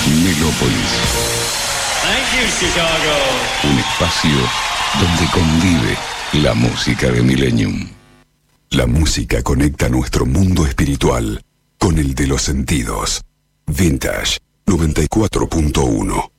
Melópolis. Thank you, Chicago. Un espacio donde convive la música de Millennium. La música conecta nuestro mundo espiritual con el de los sentidos. Vintage 94.1.